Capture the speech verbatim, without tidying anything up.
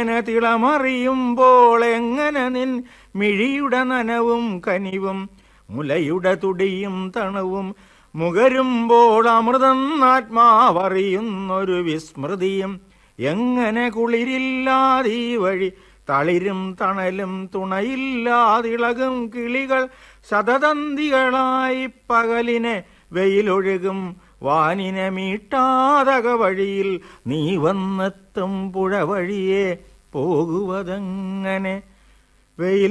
ഇങ്ങനെ തിളമറിയുമ്പോൾ എങ്ങനെ നിൻ മിഴിയുടെ നനവും കനിവും മുലയുടെ തുടിയും തണുവും മുകരുമ്പോൾ അമൃതം ആത്മാവറിയുന്നൊരു വിസ്മൃതിയും എങ്ങനെ കുളിരില്ലാതീ വഴി തളിരും തണലും തുണയില്ലാതിളകും കിളികൾ ശതതന്തികളായി പകലിനെ വെയിലൊഴുകും വാനിനെ മീട്ടാതക വഴിയിൽ നീ വന്നെത്തും പുഴ വഴിയെ പോകുവതെങ്ങനെ വെയിൽ